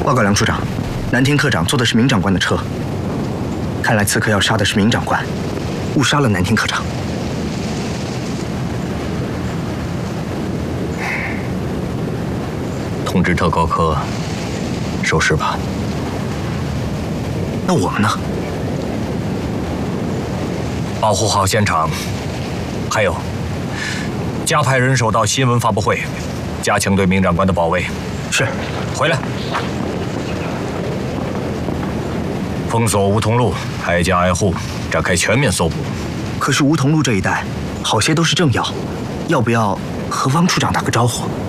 报告梁处长，南天科长坐的是明长官的车，看来刺客要杀的是明长官，误杀了南天科长。 通知特高科收尸吧。 那我们呢？ 保护好现场，还有，加派人手到新闻发布会，加强对明长官的保卫。 是。 回来。封锁梧桐路，挨家挨户展开全面搜捕。 可是梧桐路这一带，好些都是政要，要不要和汪处长打个招呼？